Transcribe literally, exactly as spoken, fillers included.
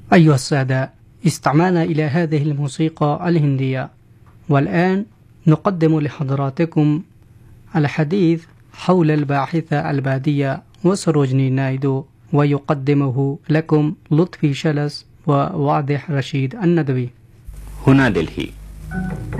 أيها السادة، استمعنا إلى هذه الموسيقى الهندية، والآن نقدم لحضراتكم الحديث حول الباحثة البادية وسروجني نايدو، ويقدمه لكم لطفي شلس وواضح رشيد الندوي. هنا دلهي.